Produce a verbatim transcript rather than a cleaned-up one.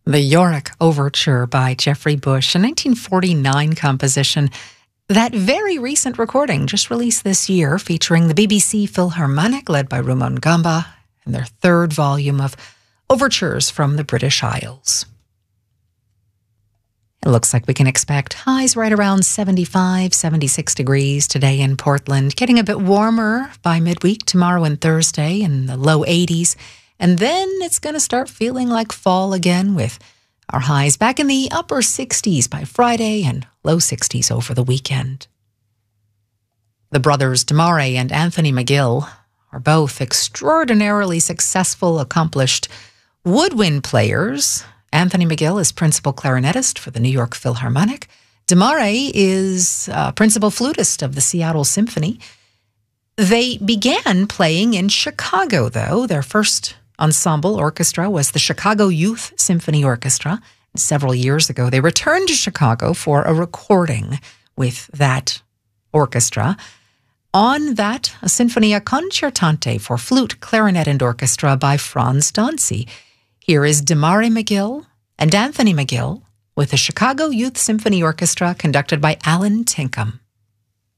The Yorick Overture by Geoffrey Bush, a nineteen forty-nine composition. That very recent recording just released this year, featuring the B B C Philharmonic led by Rumon Gamba and their third volume of overtures from the British Isles. It looks like we can expect highs right around seventy-five, seventy-six degrees today in Portland, getting a bit warmer by midweek tomorrow and Thursday in the low eighties. And then it's going to start feeling like fall again, with our highs back in the upper sixties by Friday and low sixties over the weekend. The brothers Damare and Anthony McGill are both extraordinarily successful, accomplished woodwind players. Anthony McGill is principal clarinetist for the New York Philharmonic. Damare is uh, principal flutist of the Seattle Symphony. They began playing in Chicago, though. Their first ensemble orchestra was the Chicago Youth Symphony Orchestra. Several years ago, they returned to Chicago for a recording with that orchestra. On that, a Sinfonia Concertante for flute, clarinet, and orchestra by Franz Dancy. Here is Damare McGill and Anthony McGill with the Chicago Youth Symphony Orchestra, conducted by Alan Tinkham.